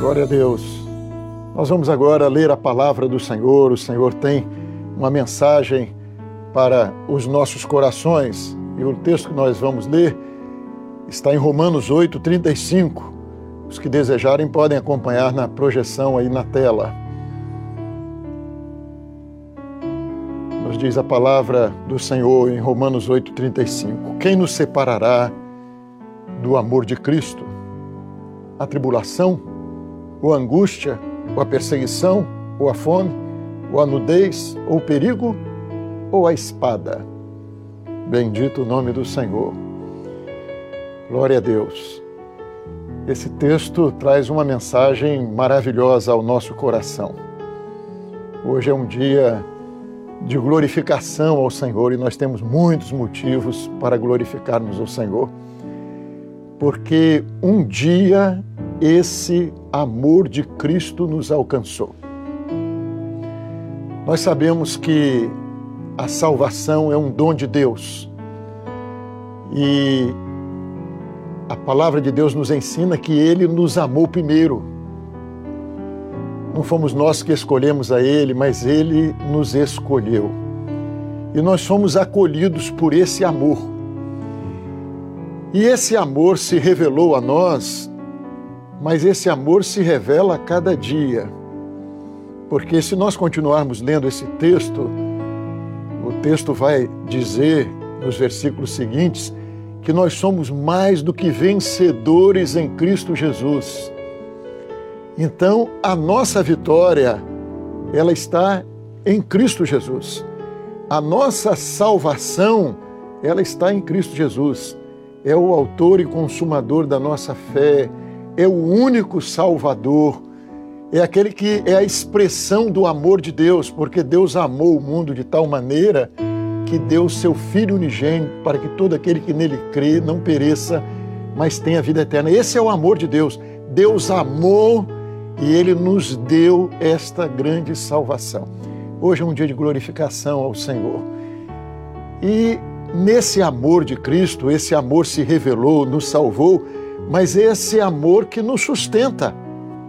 Glória a Deus. Nós vamos agora ler a palavra do Senhor. O Senhor tem uma mensagem para os nossos corações. E o texto que nós vamos ler está em Romanos 8:35. Os que desejarem podem acompanhar na projeção aí na tela. Nos diz a palavra do Senhor em Romanos 8:35. Quem nos separará do amor de Cristo? A tribulação? Ou a angústia, ou a perseguição, ou a fome, ou a nudez, ou o perigo, ou a espada. Bendito o nome do Senhor. Glória a Deus. Esse texto traz uma mensagem maravilhosa ao nosso coração. Hoje é um dia de glorificação ao Senhor e nós temos muitos motivos para glorificarmos o Senhor. Porque um dia esse amor de Cristo nos alcançou. Nós sabemos que a salvação é um dom de Deus. E a palavra de Deus nos ensina que Ele nos amou primeiro. Não fomos nós que escolhemos a Ele, mas Ele nos escolheu. E nós somos acolhidos por esse amor. E esse amor se revelou a nós, mas esse amor se revela a cada dia. Porque se nós continuarmos lendo esse texto, o texto vai dizer nos versículos seguintes que nós somos mais do que vencedores em Cristo Jesus. Então, a nossa vitória, ela está em Cristo Jesus. A nossa salvação, ela está em Cristo Jesus. É o autor e consumador da nossa fé, é o único Salvador, é aquele que é a expressão do amor de Deus, porque Deus amou o mundo de tal maneira que deu seu Filho unigênito para que todo aquele que nele crê não pereça, mas tenha vida eterna. Esse é o amor de Deus. Deus amou e Ele nos deu esta grande salvação. Hoje é um dia de glorificação ao Senhor. E nesse amor de Cristo, esse amor se revelou, nos salvou, mas esse amor que nos sustenta.